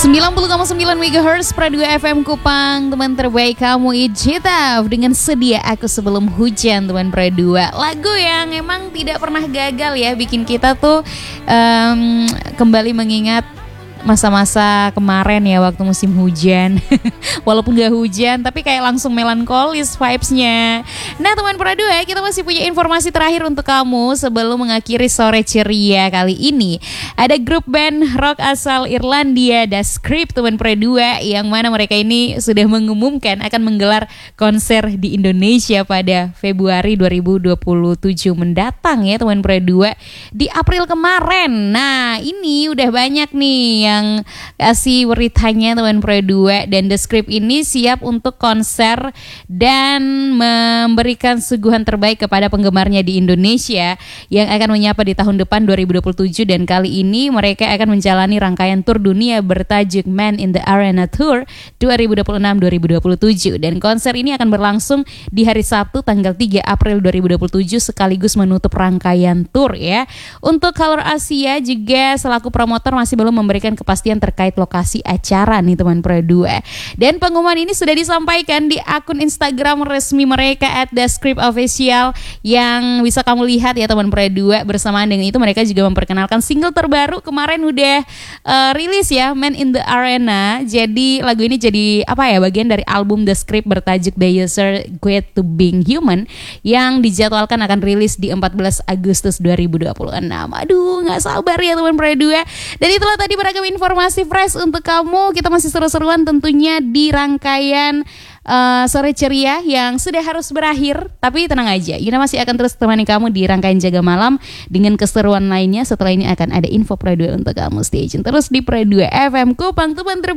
90,9 MHz Pro 2 FM Kupang. Teman terbaik kamu Ijitaf dengan Sedia Aku Sebelum Hujan, teman Pro 2. Lagu yang emang tidak pernah gagal ya, bikin kita tuh kembali mengingat masa-masa kemarin ya, waktu musim hujan. Walaupun gak hujan, tapi kayak langsung melankolis vibes-nya. Nah teman Pro 2, kita masih punya informasi terakhir untuk kamu sebelum mengakhiri sore ceria kali ini. Ada grup band rock asal Irlandia, The Script, teman Pro 2, yang mana mereka ini sudah mengumumkan akan menggelar konser di Indonesia pada Februari 2027 mendatang ya teman Pro 2, di April kemarin. Nah ini udah banyak nih yang kasih beritanya teman Pro 2, dan The Script ini siap untuk konser dan memberikan suguhan terbaik kepada penggemarnya di Indonesia yang akan menyapa di tahun depan 2027. Dan kali ini mereka akan menjalani rangkaian tur dunia bertajuk Man in the Arena Tour 2026-2027, dan konser ini akan berlangsung di hari Sabtu tanggal 3 April 2027 sekaligus menutup rangkaian tur ya. Untuk Color Asia juga selaku promotor masih belum memberikan kepastian terkait lokasi acara nih teman Pro 2. Dan pengumuman ini sudah disampaikan di akun Instagram resmi mereka @thescriptofficial yang bisa kamu lihat ya teman Pro 2. Bersamaan dengan itu mereka juga memperkenalkan single terbaru, kemarin udah rilis ya, Man in the Arena. Jadi lagu ini jadi bagian dari album The Script bertajuk The User Guide to Being Human yang dijadwalkan akan rilis di 14 Agustus 2026. Aduh, gak sabar ya teman Pro 2. Dan itulah tadi beragam informasi fresh untuk kamu. Kita masih seru-seruan tentunya di rangkaian sore ceria yang sudah harus berakhir. Tapi tenang aja, Yuna masih akan terus temani kamu di rangkaian Jaga Malam dengan keseruan lainnya. Setelah ini akan ada info Pro 2 untuk kamu. Stay tune terus di Pro 2 FM Kupang, teman terbaik.